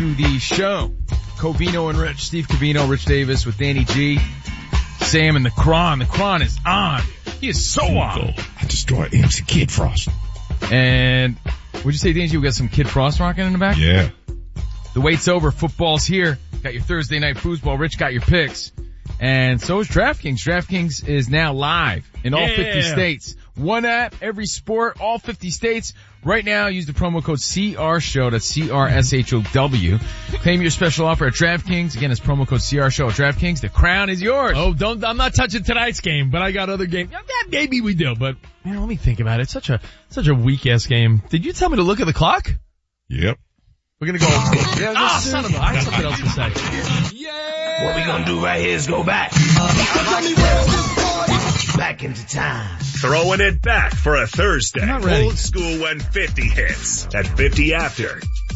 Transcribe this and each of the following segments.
to the show. Covino and Rich, Steve Covino, Rich Davis with Danny G, Sam and the Cron. The Cron is on. He is so on. I destroy MC Kid Frost. And would you say, Danny G, we got some Kid Frost rocking in the back? Yeah. The wait's over. Football's here. Got your Thursday night foosball. Rich got your picks. And so is DraftKings. DraftKings is now live in all 50 states. One app, every sport, all 50 states. Right now, use the promo code CRSHOW. That's CRSHOW. Claim your special offer at DraftKings. Again, it's promo code CRSHOW at DraftKings. The crown is yours. Oh, I'm not touching tonight's game, but I got other games. Yeah, maybe we do, but man, let me think about it. It's such a weak ass game. Did you tell me to look at the clock? Yep. We're gonna go. Son of a, I have something else to say. Yeah. What we gonna do right here is go back. Back into time. Throwing it back for a Thursday. Not ready. Old school when 50 hits. At 50 after,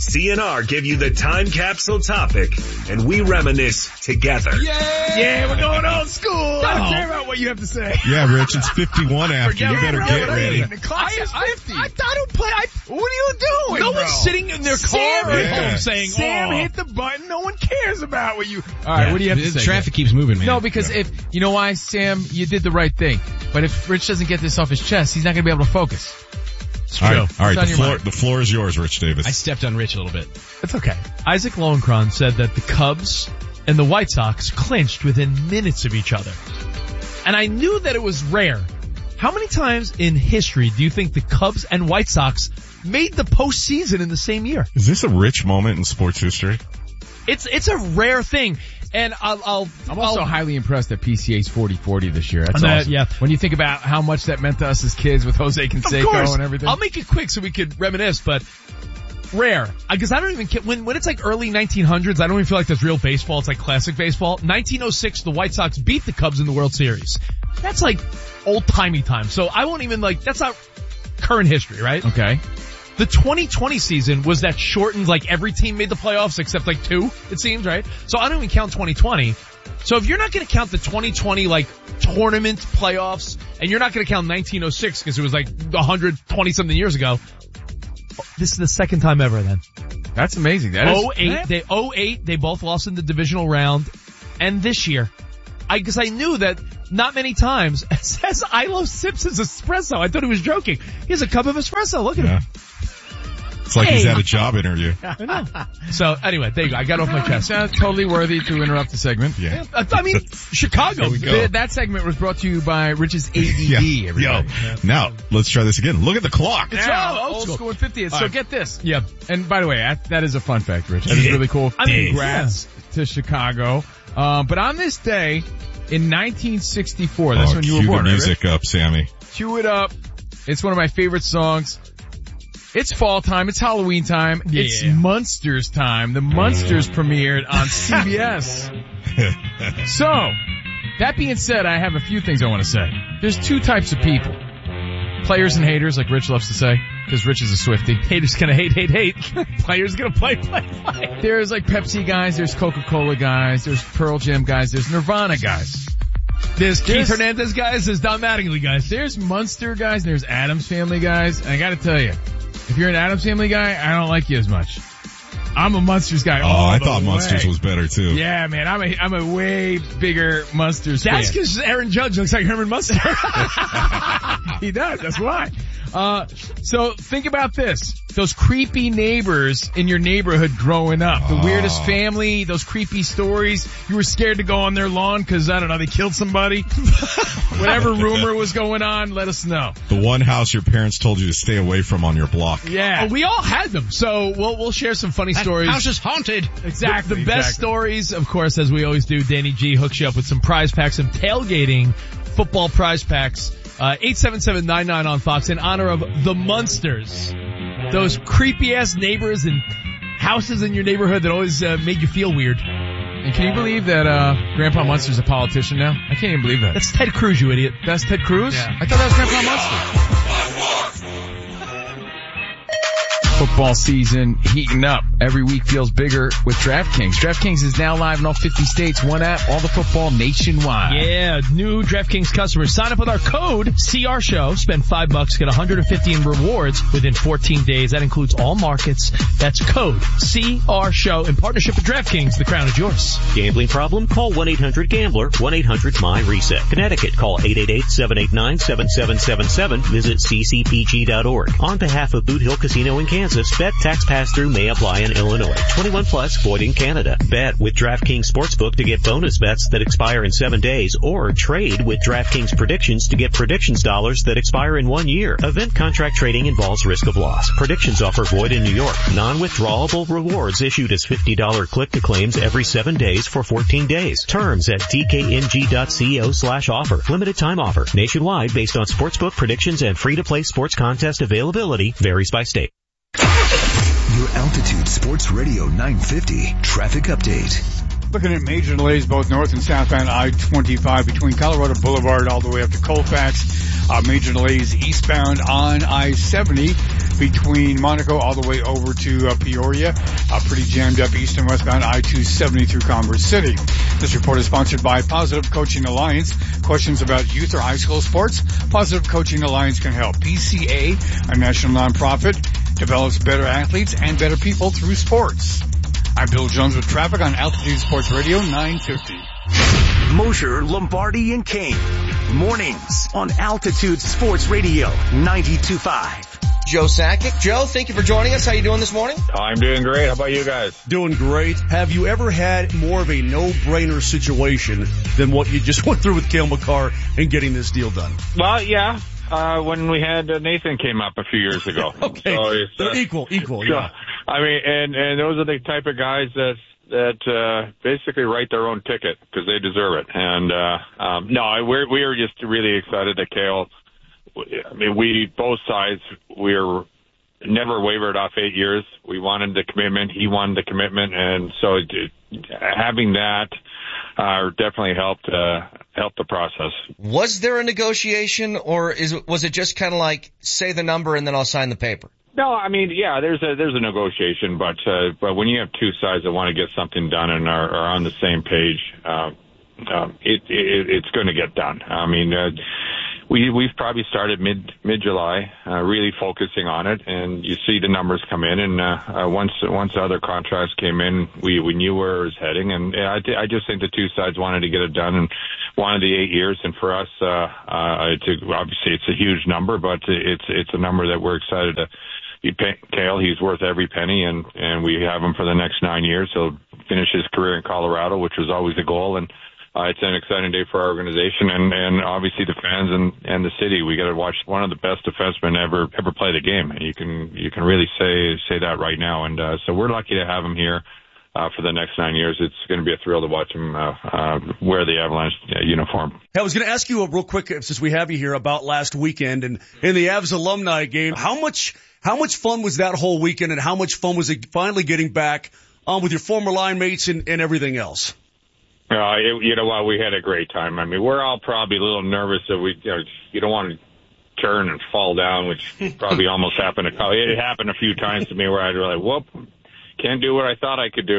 CNR give you the time capsule topic, and we reminisce together. Yeah, we're going old school. I don't care about what you have to say. Yeah, Rich, it's 51 after. You better get ready. The clock is 50. I don't play. What are you doing, No bro? one's sitting in their car at home saying, Sam hit the button. No one cares about what you... All right, what do you have to say? Traffic keeps moving, man. No, because you know why, Sam? You did the right thing. But if Rich doesn't get this off his chest, he's not going to be able to focus. It's All true. right. It's on your The floor is yours, Rich Davis. I stepped on Rich a little bit. It's okay. Isaac Lowenkron said that the Cubs and the White Sox clinched within minutes of each other. And I knew that it was rare. How many times in history do you think the Cubs and White Sox made the postseason in the same year? Is this a rich moment in sports history? It's a rare thing. And I'm also highly impressed that PCA's 40-40 this year. That's awesome. Yeah. When you think about how much that meant to us as kids with Jose Canseco and everything. I'll make it quick so we could reminisce, but rare. Because I don't even care. When it's like early 1900s, I don't even feel like that's real baseball. It's like classic baseball. 1906, the White Sox beat the Cubs in the World Series. That's like old-timey time. So I won't even that's not current history, right? Okay. The 2020 season was that shortened, like every team made the playoffs except like two, it seems, right? So I don't even count 2020. So if you're not going to count the 2020 like tournament playoffs, and you're not going to count 1906 because it was like 120 something years ago, this is the second time ever then. That's amazing. That is 08, they both lost in the divisional round. And this year, because I knew that not many times, it says Ilo sips his espresso. I thought he was joking. He has a cup of espresso. Look at him. It's like he's at a job interview. I know. So anyway, there you go. I got off my chest. Sounds totally worthy to interrupt the segment. Yeah. I mean, Chicago. That segment was brought to you by Rich's ADD, everybody. Now, let's try this again. Look at the clock. Now, old school and 50. So get this. Yeah. And by the way, that is a fun fact, Rich. That is really cool. Congrats to Chicago. But on this day, in 1964, that's when you were born, cue the music up, Sammy. Cue it up. It's one of my favorite songs. It's fall time. It's Halloween time. Yeah. It's Munsters time. The Munsters premiered on CBS. So, that being said, I have a few things I want to say. There's two types of people. Players and haters, like Rich loves to say, because Rich is a Swiftie. Haters gonna hate. Players gonna play. There's like Pepsi guys, there's Coca-Cola guys, there's Pearl Jam guys, there's Nirvana guys. There's Keith Hernandez guys, there's Don Mattingly guys. There's Munster guys, and there's Addams Family guys. And I gotta tell you, if you're an Addams Family guy, I don't like you as much. I'm a Munsters guy. I thought Munsters was better too. Yeah, man, I'm a way bigger Munsters fan. That's because Aaron Judge looks like Herman Munster. He does, that's why. So think about this. Those creepy neighbors in your neighborhood growing up. The weirdest family, those creepy stories. You were scared to go on their lawn because, I don't know, they killed somebody. Whatever rumor was going on, let us know. The one house your parents told you to stay away from on your block. Yeah. We all had them. So we'll share some funny stories. House is haunted. Exactly. The best stories, of course, as we always do, Danny G hooks you up with some prize packs, some tailgating football prize packs. 877-99 on Fox in honor of the Munsters. Those creepy ass neighbors and houses in your neighborhood that always made you feel weird. And can you believe that Grandpa Munster's a politician now? I can't even believe that. That's Ted Cruz, you idiot. That's Ted Cruz? Yeah. I thought that was Grandpa Munster. Football season heating up. Every week feels bigger with DraftKings. DraftKings is now live in all 50 states. One app, all the football nationwide. Yeah, new DraftKings customers sign up with our code CRSHOW. Spend $5, get $150 in rewards within 14 days. That includes all markets. That's code CRSHOW in partnership with DraftKings. The crown is yours. Gambling problem? Call 1-800-GAMBLER. 1-800-MY-RESET. Connecticut, call 888-789-7777. Visit ccpg.org. On behalf of Boot Hill Casino in Kansas, bet tax pass-through may apply in Illinois. 21 plus, void in Canada. Bet with DraftKings Sportsbook to get bonus bets that expire in 7 days, or trade with DraftKings Predictions to get predictions dollars that expire in 1 year. Event contract trading involves risk of loss. Predictions offer void in New York. Non-withdrawable rewards issued as $50 click-to-claims every 7 days for 14 days. Terms at dkng.co/offer. Limited time offer. Nationwide based on sportsbook predictions and free-to-play sports contest availability. Varies by state. Your Altitude Sports Radio 950 traffic update. Looking at major delays both north and southbound I-25 between Colorado Boulevard all the way up to Colfax. Major delays eastbound on I-70 between Monaco all the way over to Peoria. Pretty jammed up east and westbound I-270 through Commerce City. This report is sponsored by Positive Coaching Alliance. Questions about youth or high school sports? Positive Coaching Alliance can help. PCA, a national nonprofit, develops better athletes and better people through sports. I'm Bill Jones with traffic on Altitude Sports Radio 950. Mosher, Lombardi, and Kane. Mornings on Altitude Sports Radio 92.5. Joe Sakic. Joe, thank you for joining us. How you doing this morning? I'm doing great. How about you guys? Doing great. Have you ever had more of a no-brainer situation than what you just went through with Cale Makar and getting this deal done? Well, yeah. When we had Nathan came up a few years ago. Okay. So equal, yeah. I mean, and those are the type of guys that basically write their own ticket because they deserve it. And, no, we are just really excited that Cale, I mean, both sides, we're never wavered off 8 years. We wanted the commitment. He wanted the commitment. And so having that, definitely helped the process. Was there a negotiation, or was it just kind of like say the number and then I'll sign the paper? No, I mean, yeah, there's a negotiation, but when you have two sides that want to get something done and are on the same page, it's going to get done. I mean, we've probably started mid-July, really focusing on it, and you see the numbers come in, and once the other contracts came in, we knew where it was heading, and I just think the two sides wanted to get it done and wanted the 8 years, and for us, obviously it's a huge number, but it's a number that we're excited to be paying Cale. He's worth every penny, and we have him for the next 9 years. He'll finish his career in Colorado, which was always the goal, and it's an exciting day for our organization and obviously the fans and the city. We got to watch one of the best defensemen ever play the game. And you can really say that right now. And so we're lucky to have him here for the next 9 years. It's going to be a thrill to watch him wear the Avalanche uniform. I was going to ask you real quick, since we have you here, about last weekend and in the Avs alumni game. How much fun was that whole weekend, and how much fun was it finally getting back with your former line mates and everything else? You know what? We had a great time. I mean, we're all probably a little nervous that you don't want to turn and fall down, which probably almost happened. It happened a few times to me where I'd be like, whoop, can't do what I thought I could do.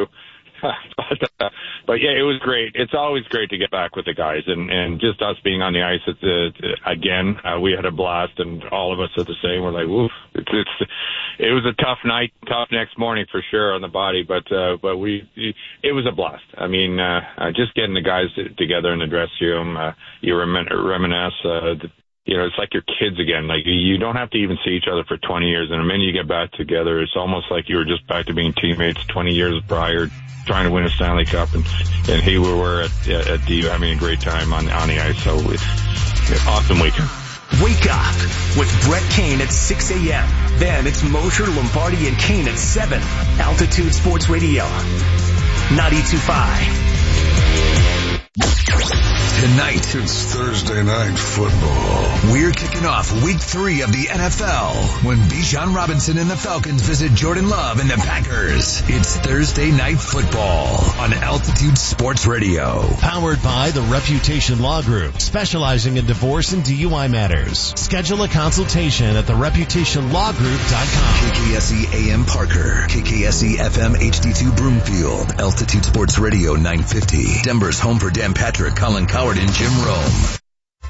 But yeah, it was great. It's always great to get back with the guys, and just us being on the ice again. We had a blast, and all of us are the same. We're like, woof. It was a tough night, tough next morning for sure on the body, but it was a blast. I mean, just getting the guys together in the dressing room, you reminisce. It's like your kids again. Like, you don't have to even see each other for 20 years, and the minute you get back together, it's almost like you were just back to being teammates 20 years prior, trying to win a Stanley Cup, and here we were at DU having a great time on the ice. So it's an awesome weekend. Wake up with Brett Kane at 6 a.m. Then it's Mosher, Lombardi, and Kane at 7. Altitude Sports Radio 92.5. Tonight, it's Thursday Night Football. We're kicking off week 3 of the NFL when Bijan Robinson and the Falcons visit Jordan Love and the Packers. It's Thursday Night Football on Altitude Sports Radio. Powered by the Reputation Law Group, specializing in divorce and DUI matters. Schedule a consultation at thereputationlawgroup.com. KKSE AM Parker, KKSE FM HD2 Broomfield, Altitude Sports Radio 950. Denver's home for Dan Patrick, Colin Coward, and Jim Rome.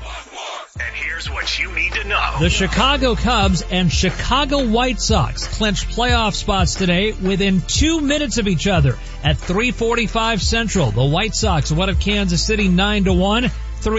And here's what you need to know. The Chicago Cubs and Chicago White Sox clinched playoff spots today within 2 minutes of each other at 3:45 Central. The White Sox won at Kansas City 9-1.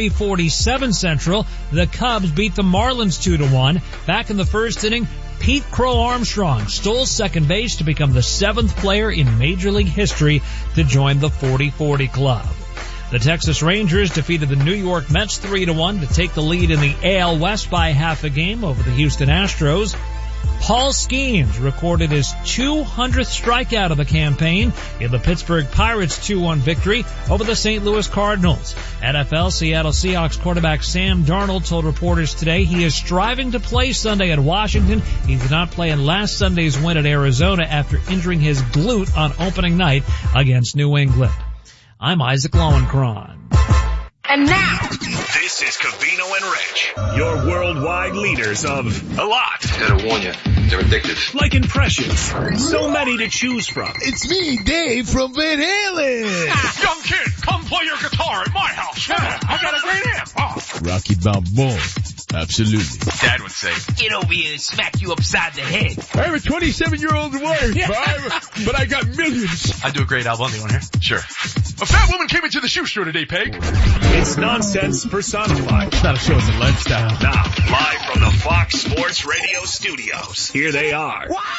3:47 Central. The Cubs beat the Marlins 2-1. Back in the first inning, Pete Crow Armstrong stole second base to become the 7th player in Major League history to join the 40-40 club. The Texas Rangers defeated the New York Mets 3-1 to take the lead in the AL West by half a game over the Houston Astros. Paul Skeens recorded his 200th strikeout of the campaign in the Pittsburgh Pirates 2-1 victory over the St. Louis Cardinals. NFL Seattle Seahawks quarterback Sam Darnold told reporters today he is striving to play Sunday at Washington. He did not play in last Sunday's win at Arizona after injuring his glute on opening night against New England. I'm Isaac Lowenkron. And now, this is Covino and Rich, your worldwide leaders of a lot. Gotta warn you, they're addictive. Like impressions, so many to choose from. It's me, Dave from Van Halen. Young kid, come play your guitar at my house. Yeah, I got a great amp. Oh. Rocky Balboa. Absolutely. Dad would say, get over here and smack you upside the head. I have a 27-year-old wife, but I got millions. I do a great album. You want to hear? Sure. A fat woman came into the shoe store today, Peg. It's nonsense personified. It's not a show, it's a lifestyle. Now, live from the Fox Sports Radio studios, here they are. Wow!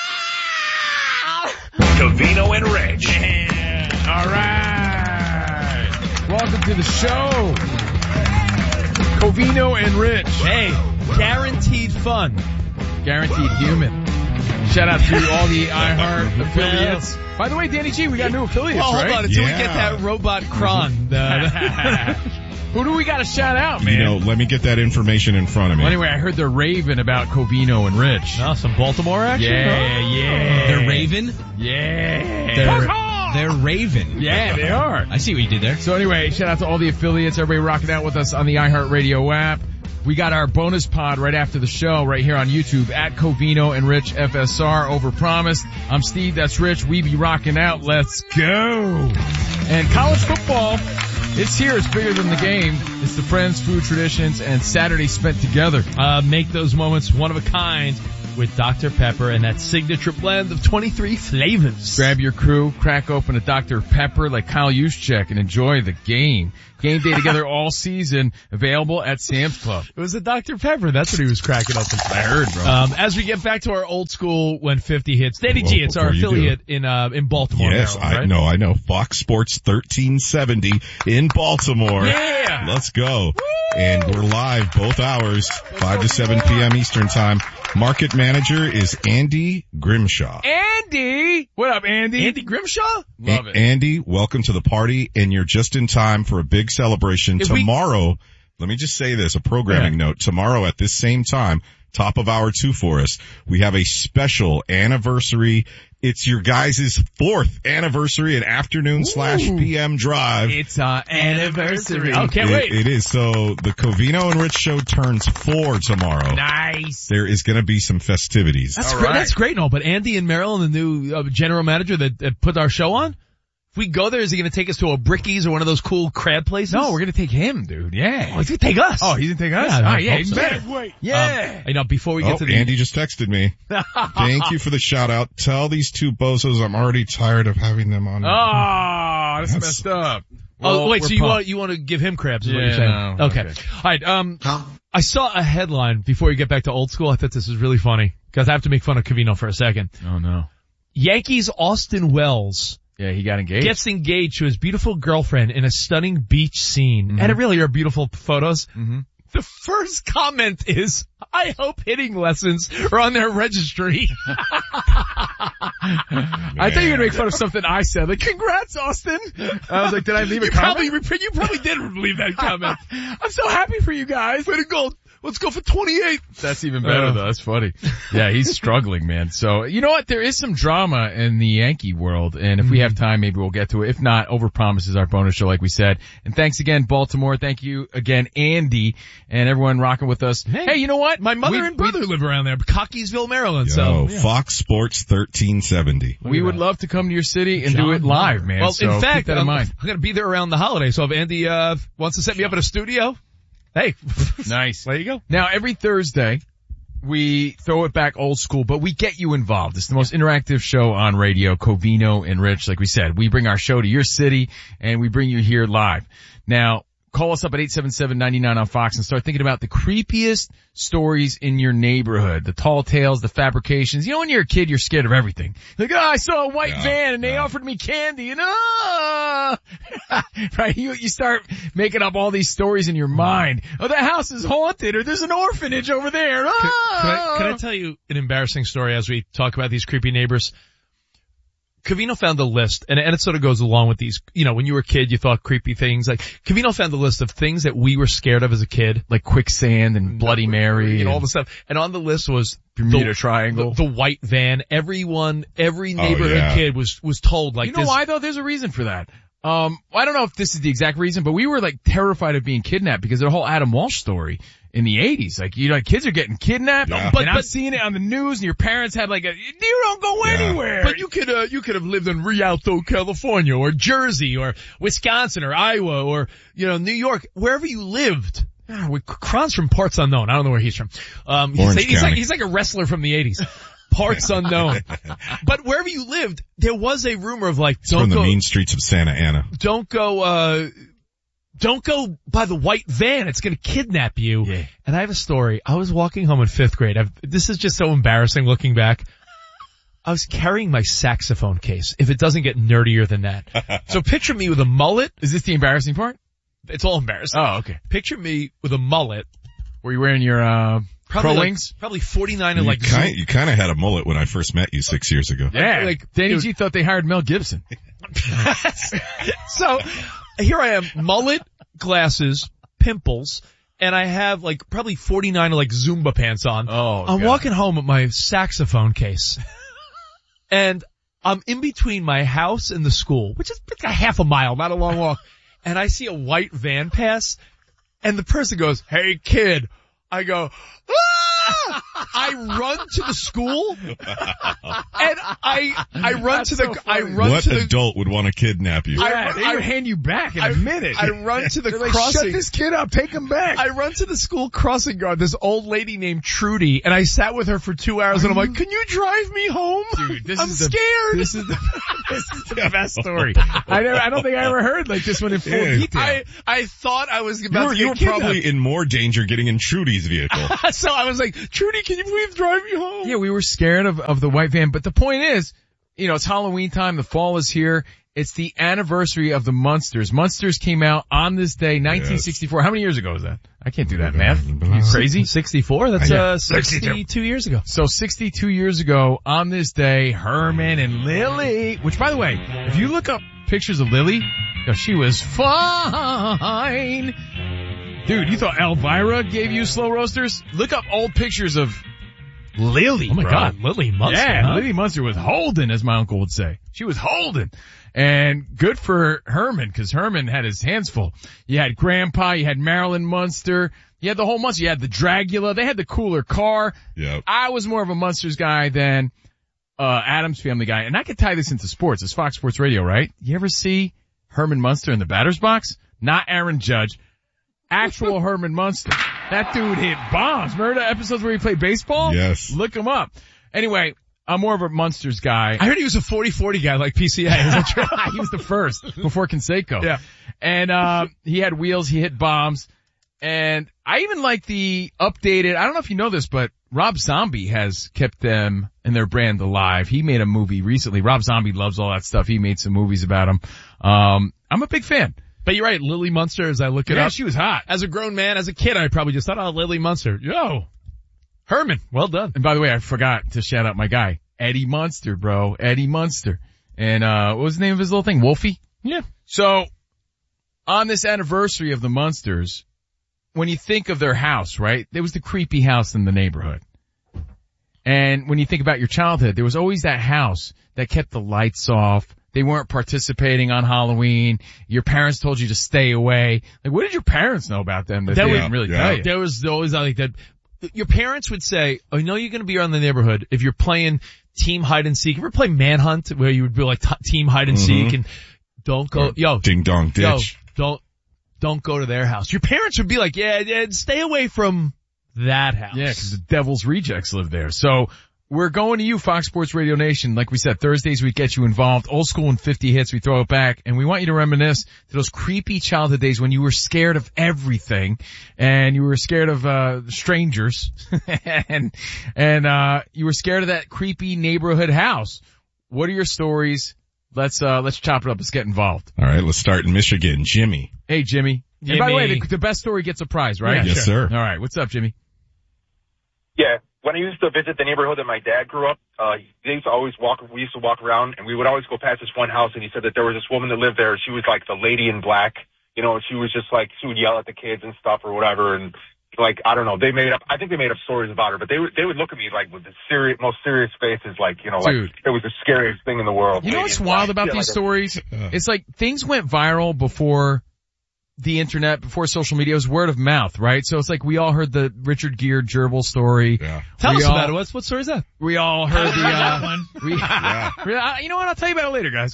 Covino and Rich. Yeah. All right. Welcome to the show. Covino and Rich. Hey, guaranteed fun. Guaranteed human. Shout out to all the iHeart affiliates. By the way, Danny G, we got new affiliates, hold right? on until we get that robot Kron. Who do we got to shout out, man? You know, let me get that information in front of me. Well, anyway, I heard they're raving about Covino and Rich. Oh, some Baltimore action? Yeah. They're raving? Yeah. They're raving. Yeah, they are. I see what you did there. So anyway, shout out to all the affiliates, everybody rocking out with us on the iHeartRadio app. We got our bonus pod right after the show right here on YouTube at Covino and Rich FSR. Overpromised. I'm Steve, that's Rich. We be rocking out. Let's go. And college football, it's here. It's bigger than the game. It's the friends, food, traditions, and Saturday spent together. Make those moments one of a kind with Dr. Pepper and that signature blend of 23 flavors. Grab your crew, crack open a Dr. Pepper like Kyle Juszczyk, and enjoy the game. Game day together all season, available at Sam's Club. It was a Dr. Pepper. That's what he was cracking up. I heard, bro. As we get back to our old school when 50 hits, Danny G, it's our affiliate in Baltimore. Yes, Maryland, right? I know. Fox Sports 1370 in Baltimore. Yeah! Let's go. Woo! And we're live both hours, 5 to 7 p.m. Eastern time. Market manager is Andy Grimshaw. Andy! What up, Andy? Andy Grimshaw? Love it. Andy, welcome to the party, and you're just in time for a big celebration. Tomorrow, let me just say this, a programming note. Tomorrow at this same time, top of hour 2 for us, we have a special anniversary. It's your guys' 4th anniversary and afternoon/PM drive. It's our anniversary. Oh, can't wait. It is. So the Covino and Rich show turns 4 tomorrow. Nice. There is going to be some festivities. That's great. Right. That's great and all, but Andy and Marilyn, the new general manager that put our show on, if we go there, is he going to take us to a Bricky's or one of those cool crab places? No, we're going to take him, dude. Yeah. Oh, he's going to take us. Oh, he's going to take us? Yeah, even better. Yeah. Before we get to the... Andy just texted me. Thank you for the shout out. Tell these two bozos I'm already tired of having them on. Oh, that's messed up. Well, wait, so you want to give him crabs is what you're saying? No, okay. All right, I saw a headline before you get back to old school. I thought this was really funny because I have to make fun of Covino for a second. Oh no. Yankees Austin Wells. Yeah, he got engaged. Gets engaged to his beautiful girlfriend in a stunning beach scene. Mm-hmm. And it really are beautiful photos. Mm-hmm. The first comment is, I hope hitting lessons are on their registry. I thought you were going to make fun of something I said. Like, congrats, Austin. I was like, did I leave a comment? You probably did leave that comment. I'm so happy for you guys. Way to go. Let's go for 28. That's even better though. That's funny. Yeah, he's struggling, man. So, you know what? There is some drama in the Yankee world. And if we have time, maybe we'll get to it. If not, Overpromise is our bonus show, like we said. And thanks again, Baltimore. Thank you again, Andy, and everyone rocking with us. Hey, you know what? My mother and brother live around there, Cockeysville, Maryland. Fox Sports 1370. We would love to come to your city and do it live, man. Well, so in fact, keep that in mind. I'm going to be there around the holiday. So if Andy, wants to set me up in a studio, hey. Nice. There you go. Now, every Thursday, we throw it back old school, but we get you involved. It's the most interactive show on radio, Covino and Rich. Like we said, we bring our show to your city and we bring you here live. Now, call us up at 877-99 on Fox and start thinking about the creepiest stories in your neighborhood. The tall tales, the fabrications. You know, when you're a kid, you're scared of everything. Like, I saw a white van and they offered me candy and right? You start making up all these stories in your mind. Oh, the house is haunted or there's an orphanage over there. Can I tell you an embarrassing story as we talk about these creepy neighbors? Covino found a list, and it sort of goes along with these, you know, when you were a kid, you thought creepy things. Like, Covino found a list of things that we were scared of as a kid. Like quicksand and Bloody Mary. And all the stuff. And on the list was Bermuda Triangle. The white van. Every neighborhood kid was told like this. You know why though? There's a reason for that. I don't know if this is the exact reason, but we were like terrified of being kidnapped because of the whole Adam Walsh story in the 80s. Like, you know, kids are getting kidnapped, but I'm seeing it on the news and your parents had like you don't go anywhere. But you could have lived in Rialto, California or Jersey or Wisconsin or Iowa or, you know, New York, wherever you lived. Kron's from parts unknown. I don't know where he's from. He's like a wrestler from the 80s. Parts unknown. But wherever you lived, there was a rumor of like, from the mean streets of Santa Ana. Don't go by the white van. It's going to kidnap you. Yeah. And I have a story. I was walking home in 5th grade. This is just so embarrassing looking back. I was carrying my saxophone case, if it doesn't get nerdier than that. So picture me with a mullet. Is this the embarrassing part? It's all embarrassing. Oh, okay. Picture me with a mullet. Were you wearing your, Pro Wings? Probably 49 and like... You kind of had a mullet when I first met you 6 years ago. Yeah. Like, Danny G thought they hired Mel Gibson. So, here I am, mullet, glasses, pimples, and I have like probably 49 like Zumba pants on. Oh, I'm walking home with my saxophone case. And I'm in between my house and the school, which is like a half a mile, not a long walk. And I see a white van pass, and the person goes, "Hey kid." I go, ah! I run to the school, and I run to the, What adult would want to kidnap you? They would hand you back in a minute. I run to the crossing. Like, shut this kid up, take him back. I run to the school crossing guard, this old lady named Trudy, and I sat with her for 2 hours, and I'm like, can you drive me home? Dude, I'm scared. This is the best story. I don't think I ever heard like this one in full detail. I thought I was about to get You were probably in more danger getting in Trudy's vehicle. So I was like, Trudy, can you please drive me home? Yeah, we were scared of the white van, but the point is, you know, it's Halloween time, the fall is here. It's the anniversary of the Munsters. Munsters came out on this day, 1964. Yes. How many years ago was that? I can't do that math. You crazy? 64? That's 62 years ago. So 62 years ago on this day, Herman and Lily, which by the way, if you look up pictures of Lily, she was fine. Dude, you thought Elvira gave you slow roasters? Look up old pictures of Lily. Oh my God, Lily Munster. Yeah, huh? Lily Munster was holding, as my uncle would say. She was holding. And good for Herman, because Herman had his hands full. You had Grandpa, you had Marilyn Munster, you had the whole Munster, you had the Dragula, they had the cooler car. Yep. I was more of a Munsters guy than Addams Family guy. And I could tie this into sports. It's Fox Sports Radio, right? You ever see Herman Munster in the batter's box? Not Aaron Judge. Actual Herman Munster. That dude hit bombs. Remember the episodes where he played baseball? Yes. Look him up. Anyway, I'm more of a Munsters guy. I heard he was a 40-40 guy like PCA. Is that true? He was the first before Canseco. Yeah. And he had wheels, he hit bombs. And I even like the updated, I don't know if you know this, but Rob Zombie has kept them and their brand alive. He made a movie recently. Rob Zombie loves all that stuff. He made some movies about them. I'm a big fan. But you're right, Lily Munster, as I look it up. Yeah, she was hot. As a grown man, as a kid, I probably just thought, oh, Lily Munster. Yo. Herman, well done. And by the way, I forgot to shout out my guy, Eddie Munster, bro. Eddie Munster. And, what was the name of his little thing? Wolfie? Yeah. So, on this anniversary of the Munsters, when you think of their house, right? There was the creepy house in the neighborhood. And when you think about your childhood, there was always that house that kept the lights off. They weren't participating on Halloween. Your parents told you to stay away. Like, what did your parents know about them that they didn't really tell you? There was always like that. Your parents would say, I know you're going to be around the neighborhood if you're playing team hide and seek. Ever play Manhunt where you would be like team hide and seek and don't go, ding dong ditch. Don't go to their house. Your parents would be like, yeah, stay away from that house. Yeah, because the Devil's Rejects live there. So we're going to you, Fox Sports Radio Nation. Like we said, Thursdays we get you involved. Old school and 50 hits, we throw it back. And we want you to reminisce to those creepy childhood days when you were scared of everything and you were scared of, strangers and you were scared of that creepy neighborhood house. What are your stories? Let's chop it up. Let's get involved. All right, let's start in Michigan. Jimmy. Hey, Jimmy. And by the way, the best story gets a prize, right? Yeah, yes, sir. All right. What's up, Jimmy? Yeah. When I used to visit the neighborhood that my dad grew up, we used to walk around, and we would always go past this one house, and he said that there was this woman that lived there. She was like the lady in black. You know, she was just like, she would yell at the kids and stuff or whatever, and like, I don't know, I think they made up stories about her, but they would look at me like with the most serious faces, like, you know, Dude. like it was the scariest thing in the world. You know what's wild about these stories? It's like things went viral before the internet, before social media. It was word of mouth, right? So it's like we all heard the Richard Gere gerbil story. Yeah. Tell us about it. What story is that? We all heard that one. You know what? I'll tell you about it later, guys.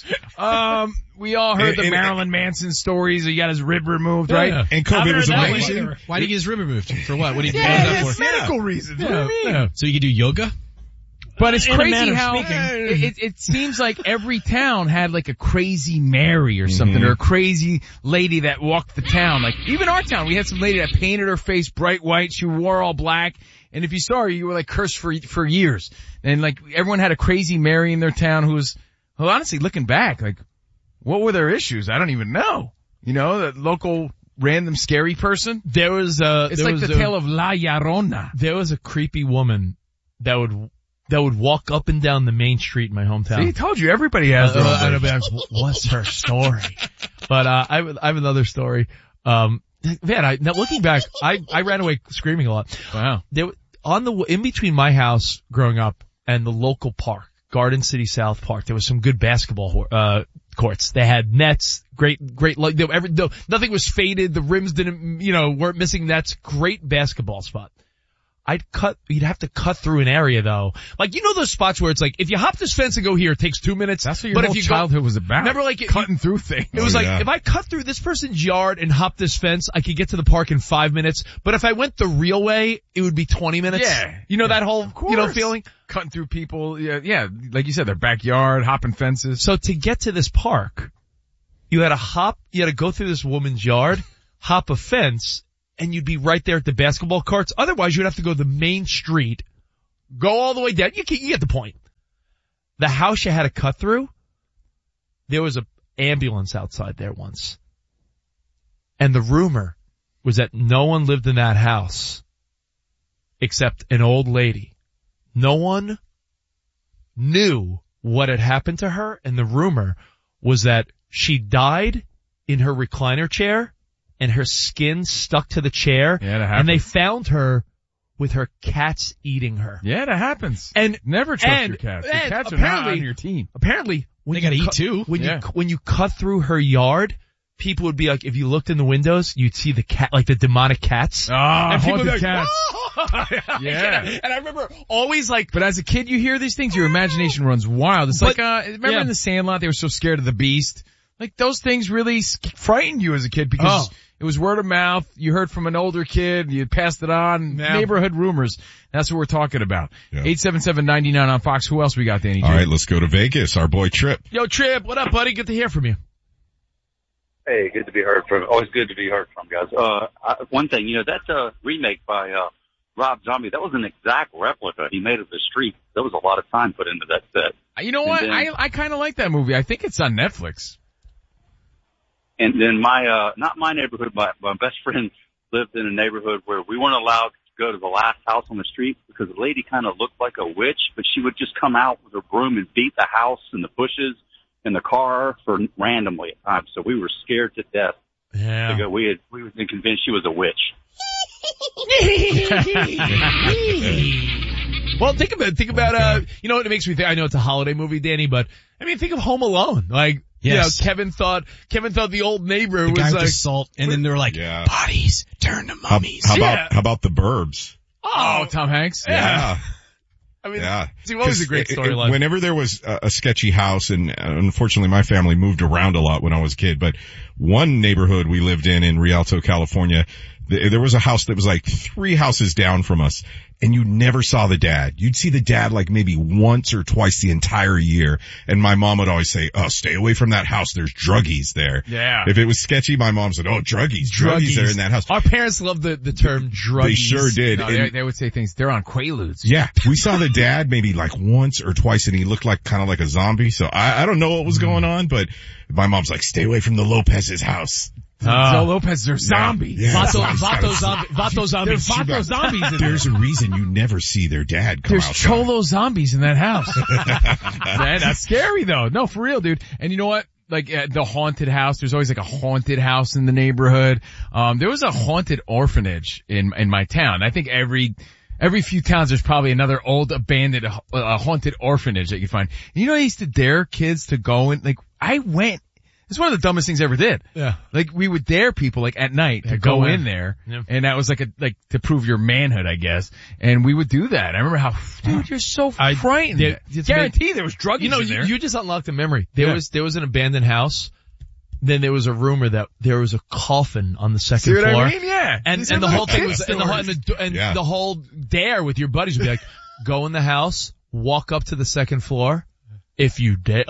We all heard the Marilyn Manson stories. He got his rib removed, right? Yeah. And COVID was amazing. Why did he get his rib removed? For what? What did he Yeah, do that it's for? medical reasons. What do you mean? So you could do yoga? But it's In a crazy manner how of speaking. it seems like every town had like a crazy Mary or something, or a crazy lady that walked the town. Like even our town, we had some lady that painted her face bright white. She wore all black. And if you saw her, you were like cursed for years. And like everyone had a crazy Mary in their town who was, well, honestly, looking back, like what were their issues? I don't even know. You know, that local random scary person. There was it's like the tale of La Llorona. There was a creepy woman that would walk up and down the main street in my hometown. See, I told you, everybody has their own version. What's her story? But I have another story. Man, now looking back, I ran away screaming a lot. Wow. In between my house growing up and the local park, Garden City South Park, there was some good basketball courts. They had nets, great, like nothing was faded. The rims weren't missing nets. Great basketball spot. You'd have to cut through an area though. Like, those spots where it's like, if you hop this fence and go here, it takes 2 minutes. That's what your whole childhood was about. Remember like cutting through things. It was if I cut through this person's yard and hop this fence, I could get to the park in 5 minutes. But if I went the real way, it would be 20 minutes. Yeah. That whole, feeling? Cutting through people. Yeah. Like you said, their backyard, hopping fences. So to get to this park, you had to go through this woman's yard, hop a fence, and you'd be right there at the basketball courts. Otherwise, you'd have to go the main street, go all the way down. You get the point. The house you had to cut through, there was an ambulance outside there once. And the rumor was that no one lived in that house except an old lady. No one knew what had happened to her, and the rumor was that she died in her recliner chair and her skin stuck to the chair. Yeah, that happens. And they found her with her cats eating her. Yeah, that happens. And never trust your cats. Your cats are not on your team. Apparently, they gotta eat too. When you cut through her yard, people would be like, if you looked in the windows, you'd see the cat, like the demonic cats. And people would be like, cats. Yeah. And I remember always like, but as a kid, you hear these things, your imagination runs wild. It's remember in the Sandlot, they were so scared of the Beast. Like those things really frightened you as a kid because it was word of mouth. You heard from an older kid. You passed it on. Yeah. Neighborhood rumors. That's what we're talking about. Yeah. 877-99 on Fox. Who else we got, Danny? All right, let's go to Vegas. Our boy Trip. Yo, Trip. What up, buddy? Good to hear from you. Hey, good to be heard from. Always good to be heard from, guys. One thing, that remake by Rob Zombie, that was an exact replica he made of the street. There was a lot of time put into that set. You know what? I kind of like that movie. I think it's on Netflix. And then not my neighborhood, but my best friend lived in a neighborhood where we weren't allowed to go to the last house on the street because the lady kind of looked like a witch, but she would just come out with her broom and beat the house and the bushes and the car for randomly at times. So we were scared to death. Yeah. We were convinced she was a witch. Well, think about, you know what it makes me think? I know it's a holiday movie, Danny, but I mean, think of Home Alone. Like, yes. You know, Kevin thought the old neighbor the was guy with like, the salt, and then they're like, bodies turn to mummies. How about The Burbs? Oh, Tom Hanks? Yeah. I mean, see, what was a great storyline? Whenever there was a sketchy house, and unfortunately my family moved around a lot when I was a kid, but one neighborhood we lived in Rialto, California, there was a house that was like 3 houses down from us, and you never saw the dad. You'd see the dad like maybe once or twice the entire year, and my mom would always say, "Oh, stay away from that house. There's druggies there." Yeah. If it was sketchy, my mom said, "Oh, druggies are in that house." Our parents loved the term druggies. They sure did. No, they would say things, they're on Quaaludes. Yeah, we saw the dad maybe like once or twice, and he looked like kind of like a zombie. So I don't know what was going on, but my mom's like, "Stay away from the Lopez's house." Joe Lopez, they're zombies. Yeah. Vato zombies. There's Vato zombies in there. There's a reason you never see their dad come There's outside. Cholo zombies in that house. Man, that's scary though. No, for real, dude. And you know what? Like the haunted house, there's always like a haunted house in the neighborhood. There was a haunted orphanage in my town. I think every few towns there's probably another old abandoned haunted orphanage that you find. And you know, I used to dare kids to go and like I went. It's one of the dumbest things I ever did. Yeah. Like we would dare people like at night to go in there. Yeah. And that was like to prove your manhood, I guess. And we would do that. I remember how, dude, you're so frightened. Guarantee there was druggies in there. You just unlocked a memory. There was an abandoned house. Then there was a rumor that there was a coffin on the second floor. See what I mean? Yeah. And the whole thing was, the whole dare with your buddies would be like, go in the house, walk up to the second floor. If you dare.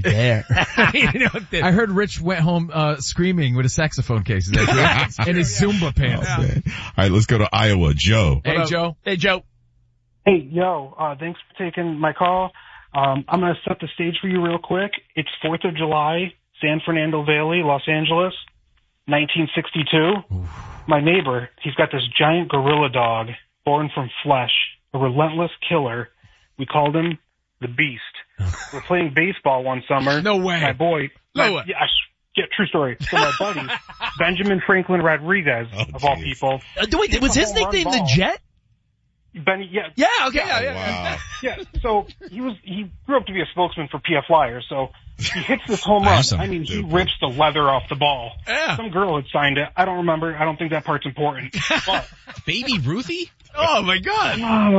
You know, I heard Rich went home, screaming with a saxophone case. Is that true? In his Zumba pants. Oh, all right, let's go to Iowa. Joe. Hey, Joe. Hey, Joe. Hey, yo, thanks for taking my call. I'm going to set the stage for you real quick. It's 4th of July, San Fernando Valley, Los Angeles, 1962. Oof. My neighbor, he's got this giant gorilla dog born from flesh, a relentless killer. We called him the Beast. We're playing baseball one summer. No way. My boy. No way. Yeah, true story. So my buddy, Benjamin Franklin Rodriguez, of all people. Wait, was his nickname the Jet? Benny, yeah. Yeah, okay, yeah. Yeah, so he grew up to be a spokesman for PF Flyers, so he hits this home run. Awesome. I mean, he rips the leather off the ball. Yeah. Some girl had signed it. I don't remember. I don't think that part's important. But, Baby Ruthie? Oh my God.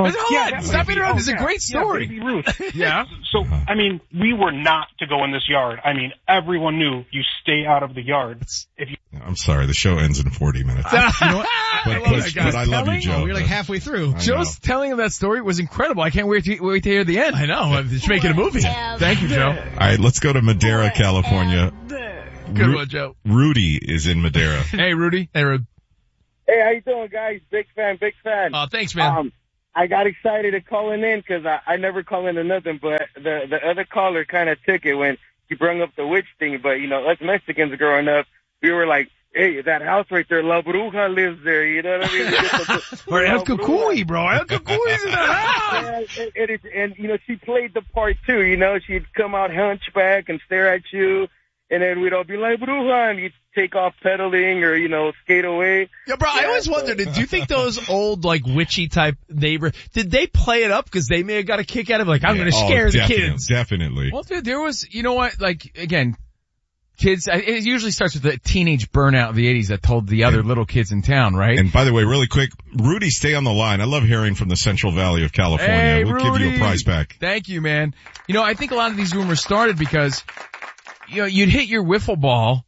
Stop interrupting. This is a great story. Yeah, Baby Ruth. Yeah. So, I mean, we were not to go in this yard. I mean, everyone knew you stay out of the yard. I'm sorry, the show ends in 40 minutes. You know what? But I love you, Joe. We're like halfway through. Joe's telling him that story was incredible. I can't wait to hear the end. I know. It's making a movie. Thank you, Joe. All right, let's go to Madera, California. Good one, Joe. Rudy is in Madera. Hey, Rudy. Hey, Rudy. Hey, how you doing, guys? Big fan. Oh, thanks, man. I got excited to calling in because I never call into nothing, but the other caller kind of took it when he brought up the witch thing. But, you know, us Mexicans growing up, we were like, hey, that house right there, La Bruja lives there, you know what I mean? Or El Cucuy, bro. El Cucuy's in the house. And, you know, she played the part too, you know. She'd come out hunchback and stare at you, and then we'd all be like, Bruja, and you'd take off pedaling or, you know, skate away. Yeah, bro, I always wondered, do you think those old, like, witchy type neighbors, did they play it up because they may have got a kick out of it? Like, I'm going to scare the kids. Definitely. Well, dude, there was, you know what, like, again, kids, it usually starts with the teenage burnout of the 80s that told the other little kids in town, right? And by the way, really quick, Rudy, stay on the line. I love hearing from the Central Valley of California. Hey, we'll Rudy. give you a prize back. Thank you, man. You know, I think a lot of these rumors started because, you know, you'd hit your wiffle ball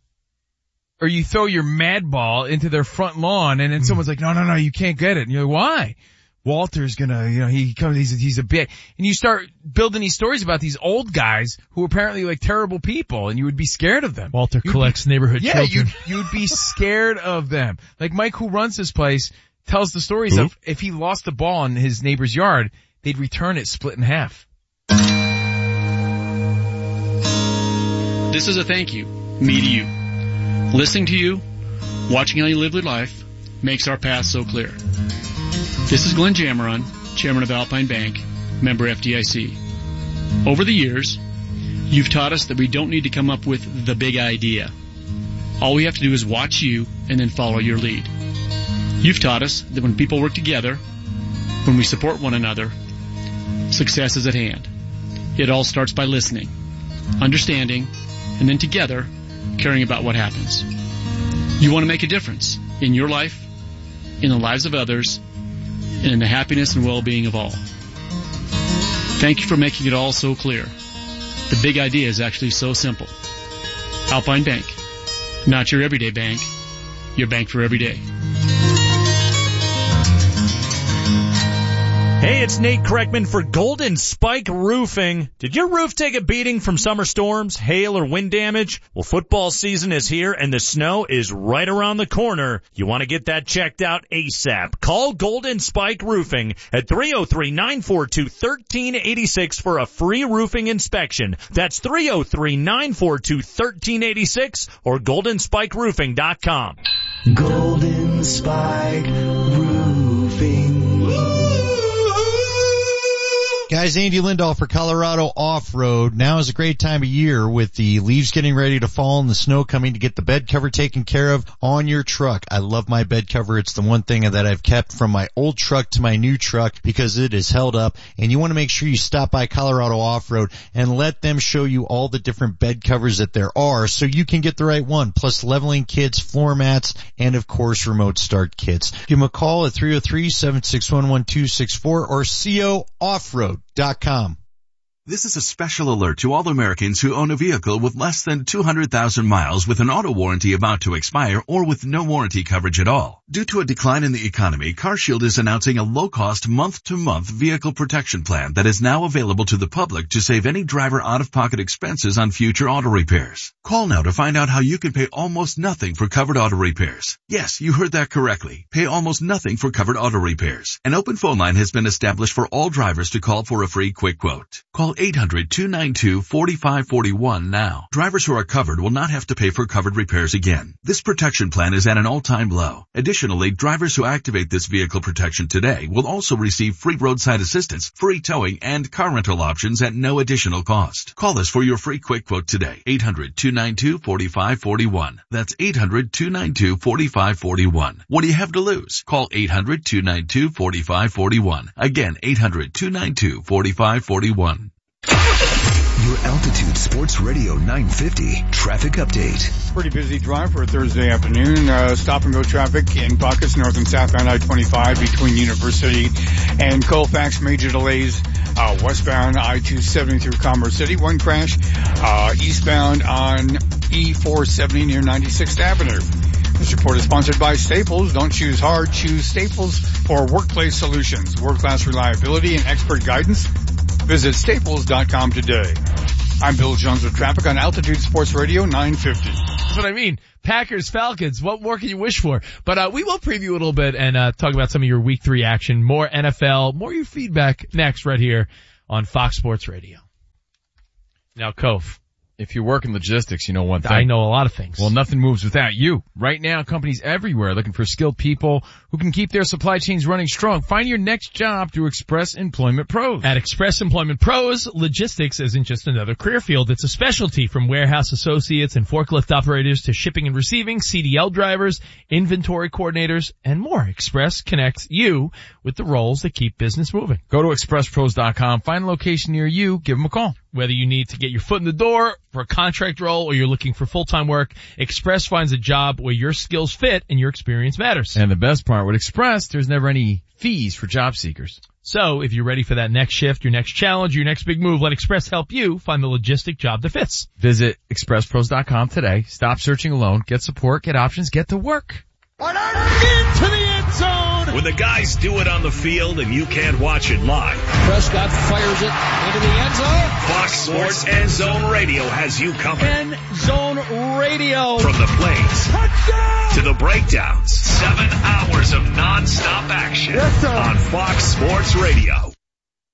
or you throw your mad ball into their front lawn and then someone's like, no, you can't get it. And you're like, why? Walter's gonna, you know, he comes, he's a bit, and you start building these stories about these old guys who are apparently like terrible people and you would be scared of them. Walter collects neighborhood children. Yeah, you'd be scared of them. Like Mike, who runs this place, tells the stories of if he lost the ball in his neighbor's yard, they'd return it split in half. This is a thank you, me to you. Listening to you, watching how you live your life, makes our path so clear. This is Glenn Jammeron, Chairman of Alpine Bank, member FDIC. Over the years, you've taught us that we don't need to come up with the big idea. All we have to do is watch you and then follow your lead. You've taught us that when people work together, when we support one another, success is at hand. It all starts by listening, understanding, and then together, caring about what happens. You want to make a difference in your life, in the lives of others, and in the happiness and well-being of all. Thank you for making it all so clear. The big idea is actually so simple. Alpine Bank. Not your everyday bank, your bank for every day. Hey, it's Nate Kreckman for Golden Spike Roofing. Did your roof take a beating from summer storms, hail, or wind damage? Well, football season is here and the snow is right around the corner. You want to get that checked out ASAP. Call Golden Spike Roofing at 303-942-1386 for a free roofing inspection. That's 303-942-1386 or goldenspikeroofing.com. Golden Spike Roofing. Guys, Andy Lindahl for Colorado Off-Road. Now is a great time of year with the leaves getting ready to fall and the snow coming to get the bed cover taken care of on your truck. I love my bed cover. It's the one thing that I've kept from my old truck to my new truck because it is held up. And you want to make sure you stop by Colorado Off-Road and let them show you all the different bed covers that there are so you can get the right one. Plus leveling kits, floor mats, and of course remote start kits. Give them a call at 303-761-1264 or COOffroad.com. This is a special alert to all Americans who own a vehicle with less than 200,000 miles with an auto warranty about to expire or with no warranty coverage at all. Due to a decline in the economy, CarShield is announcing a low-cost month-to-month vehicle protection plan that is now available to the public to save any driver out-of-pocket expenses on future auto repairs. Call now to find out how you can pay almost nothing for covered auto repairs. Yes, you heard that correctly. Pay almost nothing for covered auto repairs. An open phone line has been established for all drivers to call for a free quick quote. Call 800-292-4541 now. Drivers who are covered will not have to pay for covered repairs again. This protection plan is at an all-time low. Additionally, drivers who activate this vehicle protection today will also receive free roadside assistance, free towing, and car rental options at no additional cost. Call us for your free quick quote today. 800-292-4541. That's 800-292-4541. What do you have to lose? Call 800-292-4541. Again, 800-292-4541. Your Altitude Sports Radio 950 traffic update. Pretty busy drive for a Thursday afternoon. Stop and go traffic in pockets north and southbound I-25 between University and Colfax. Major delays westbound I-270 through Commerce City. One crash eastbound on E-470 near 96th Avenue. This report is sponsored by Staples. Don't choose hard, choose Staples for workplace solutions. World-class reliability and expert guidance. Visit staples.com today. I'm Bill Jones with traffic on Altitude Sports Radio 950. That's what I mean. Packers, Falcons, what more can you wish for? But we will preview a little bit and talk about some of your Week 3 action, more NFL, more your feedback next right here on Fox Sports Radio. Now, Kof. If you work in logistics, you know one thing. I know a lot of things. Well, nothing moves without you. Right now, companies everywhere are looking for skilled people who can keep their supply chains running strong. Find your next job through Express Employment Pros. At Express Employment Pros, logistics isn't just another career field. It's a specialty, from warehouse associates and forklift operators to shipping and receiving, CDL drivers, inventory coordinators, and more. Express connects you with the roles that keep business moving. Go to expresspros.com, find a location near you, give them a call. Whether you need to get your foot in the door for a contract role or you're looking for full-time work, Express finds a job where your skills fit and your experience matters. And the best part, with Express, there's never any fees for job seekers. So if you're ready for that next shift, your next challenge, your next big move, let Express help you find the logistic job that fits. Visit expresspros.com today. Stop searching alone. Get support, get options, get to work. Into the end zone. When the guys do it on the field and you can't watch it live, Prescott fires it into the end zone. Fox Sports End Zone Radio has you covered. End Zone Radio. From the plays to the breakdowns, 7 hours of non-stop action on Fox Sports Radio.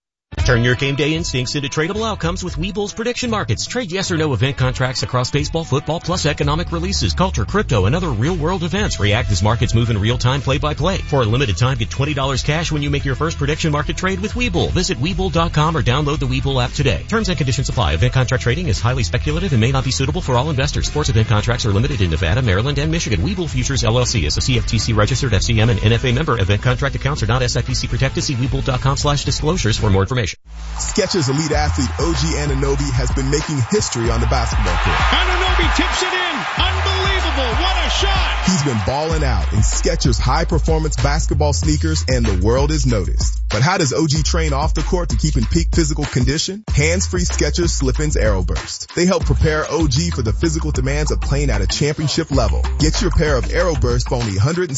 Turn your game day instincts into tradable outcomes with Webull's prediction markets. Trade yes or no event contracts across baseball, football, plus economic releases, culture, crypto, and other real-world events. React as markets move in real time, play-by-play. For a limited time, get $20 cash when you make your first prediction market trade with Webull. Visit Webull.com or download the Webull app today. Terms and conditions apply. Event contract trading is highly speculative and may not be suitable for all investors. Sports event contracts are limited in Nevada, Maryland, and Michigan. Webull Futures LLC is a CFTC registered FCM and NFA member. Event contract accounts are not SIPC protected. See Webull.com/disclosures for more information. Skechers elite athlete OG Anunoby has been making history on the basketball court. Anunoby tips it in. Unbelievable. What a shot. He's been balling out in Skechers high-performance basketball sneakers, and the world is noticed. But how does OG train off the court to keep in peak physical condition? Hands-free Skechers Slip-ins AeroBurst. They help prepare OG for the physical demands of playing at a championship level. Get your pair of AeroBurst for only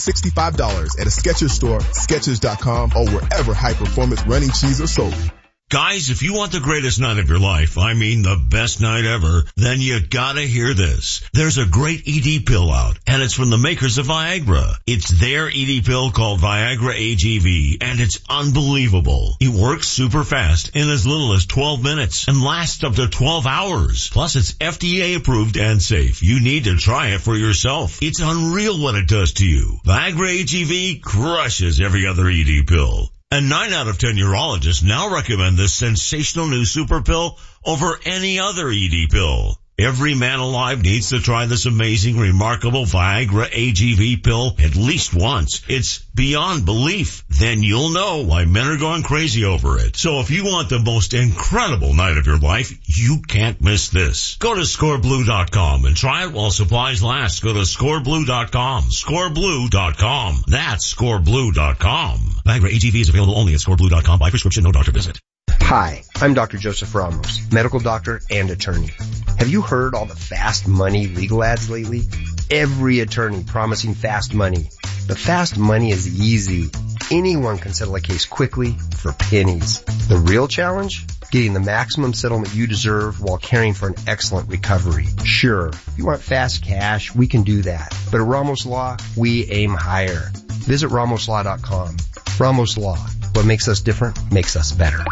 $165 at a Skechers store, Skechers.com, or wherever high-performance running shoes are sold. Guys, if you want the greatest night of your life, I mean the best night ever, then you gotta hear this. There's a great ED pill out, and it's from the makers of Viagra. It's their ED pill called Viagra AGV, and it's unbelievable. It works super fast in as little as 12 minutes and lasts up to 12 hours. Plus, it's FDA approved and safe. You need to try it for yourself. It's unreal what it does to you. Viagra AGV crushes every other ED pill. And 9 out of 10 urologists now recommend this sensational new super pill over any other ED pill. Every man alive needs to try this amazing, remarkable Viagra AGV pill at least once. It's beyond belief. Then you'll know why men are going crazy over it. So if you want the most incredible night of your life, you can't miss this. Go to scoreblue.com and try it while supplies last. Go to scoreblue.com. Scoreblue.com. That's scoreblue.com. Viagra AGV is available only at scoreblue.com by prescription, no doctor visit. Hi, I'm Dr. Joseph Ramos, medical doctor and attorney. Have you heard all the fast money legal ads lately? Every attorney promising fast money. But fast money is easy. Anyone can settle a case quickly for pennies. The real challenge? Getting the maximum settlement you deserve while caring for an excellent recovery. Sure, if you want fast cash, we can do that. But at Ramos Law, we aim higher. Visit ramoslaw.com. Ramos Law. What makes us different makes us better.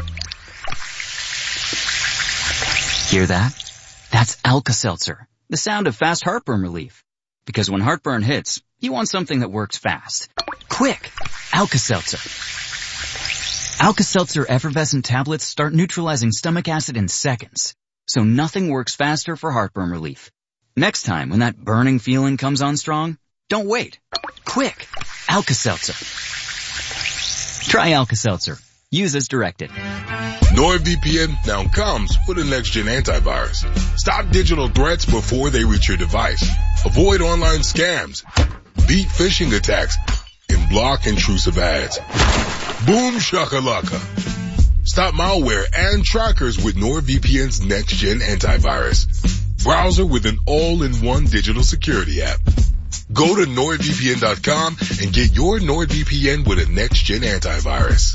Hear that? That's Alka-Seltzer, the sound of fast heartburn relief. Because when heartburn hits, you want something that works fast. Quick! Alka-Seltzer. Alka-Seltzer effervescent tablets start neutralizing stomach acid in seconds. So nothing works faster for heartburn relief. Next time when that burning feeling comes on strong, don't wait. Quick! Alka-Seltzer. Try Alka-Seltzer. Use as directed. NordVPN now comes with a next-gen antivirus. Stop digital threats before they reach your device. Avoid online scams. Beat phishing attacks. And block intrusive ads. Boom shakalaka. Stop malware and trackers with NordVPN's next-gen antivirus. Browser with an all-in-one digital security app. Go to NordVPN.com and get your NordVPN with a next-gen antivirus.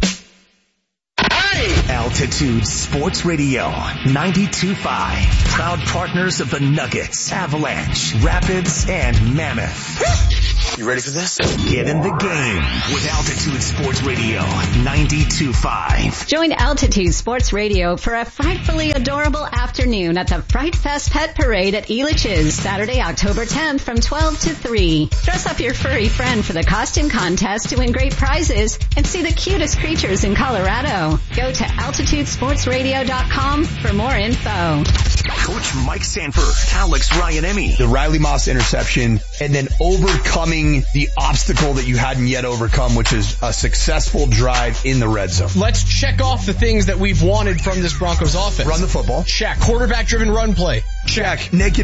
Altitude Sports Radio 92.5. Proud partners of the Nuggets, Avalanche, Rapids, and Mammoth. You ready for this? Get in the game with Altitude Sports Radio 92.5. Join Altitude Sports Radio for a frightfully adorable afternoon at the Fright Fest Pet Parade at Elitch's, Saturday, October 10th from 12 to 3. Dress up your furry friend for the costume contest to win great prizes and see the cutest creatures in Colorado. Go to altitudesportsradio.com for more info. Coach Mike Sanford, Alex Ryan-Emmy. The Riley Moss interception and then overcoming the obstacle that you hadn't yet overcome, which is a successful drive in the red zone. Let's check off the things that we've wanted from this Broncos offense. Run the football. Check. Quarterback-driven run play. Check. Naked